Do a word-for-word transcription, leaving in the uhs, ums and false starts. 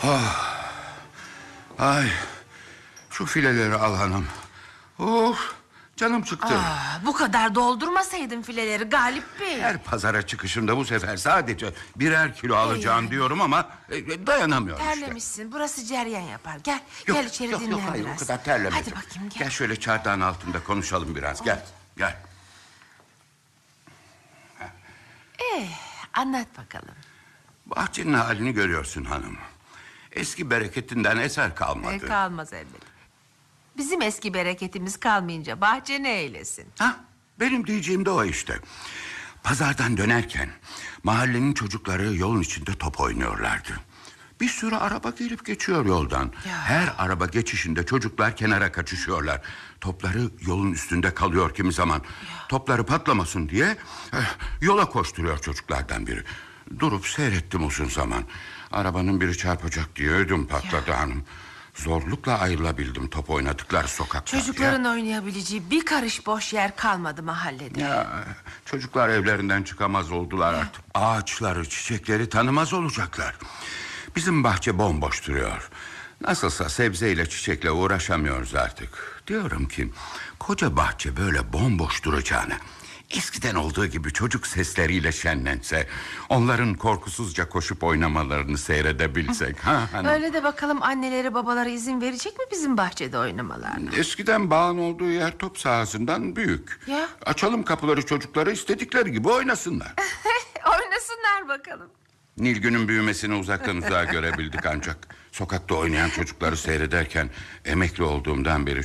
Oh. Ay, şu fileleri al hanım. Of, canım çıktı. Aa, bu kadar doldurmasaydın fileleri Galip Bey. Her pazara çıkışımda bu sefer sadece birer kilo alacağım Ee, diyorum ama e, dayanamıyorum işte. Terlemişsin, burası ceryan yapar. Gel, Yok, gel içeri yok, dinlen yok, hayır, biraz. o kadar terlemedim. Hadi bakayım gel. Gel şöyle çardağın altında konuşalım biraz. Gel, gel. Ee, anlat bakalım. Bahçenin halini görüyorsun hanım. Eski bereketinden eser kalmadı. Ee, kalmaz elbet. Bizim eski bereketimiz kalmayınca bahçe ne eylesin? Ha, benim diyeceğim de o işte. Pazardan dönerken mahallenin çocukları yolun içinde top oynuyorlardı. Bir sürü araba gelip geçiyor yoldan. Ya. Her araba geçişinde çocuklar kenara kaçışıyorlar. Topları yolun üstünde kalıyor kimi zaman. Ya. Topları patlamasın diye eh, yola koşturuyor çocuklardan biri. Durup seyrettim uzun zaman. Arabanın biri çarpacak diye ödüm patladı ya. Hanım. Zorlukla ayrılabildim top oynadıkları sokakta. Çocukların Ya. oynayabileceği bir karış boş yer kalmadı mahallede. Ya, çocuklar evlerinden çıkamaz oldular artık. Ağaçları, çiçekleri tanımaz olacaklar. Bizim bahçe bomboş duruyor. Nasılsa sebzeyle çiçekle uğraşamıyoruz artık. Diyorum ki koca bahçe böyle bomboş duracağına eskiden olduğu gibi çocuk sesleriyle şenlense, onların korkusuzca koşup oynamalarını seyredebilsek. Ha, hani... Öyle de bakalım anneleri babaları izin verecek mi bizim bahçede oynamalarına? Eskiden bağın olduğu yer top sahasından büyük. Ya. Açalım kapıları, çocukları istedikleri gibi oynasınlar. Oynasınlar bakalım. Nilgün'ün büyümesini uzaktan uzağa görebildik ancak. Sokakta oynayan çocukları seyrederken emekli olduğumdan beri